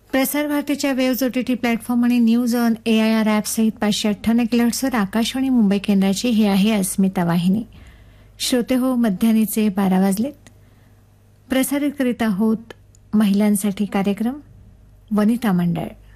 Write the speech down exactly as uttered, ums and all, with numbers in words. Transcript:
प्रसार भारतीच्या waves OTT platform आणि news on A I R app सहित पाचशे अठ्ठ्याण्णव किलोहर्ट्झवर आकाशवाणी मुंबई केंद्राची ही आहे अस्मिता वाहिनी. श्रोते हो, मध्यान्हीचे बारा वाजलेत. प्रसारित करीत आहोत महिलांसाठी कार्यक्रम वनिता मंडळ.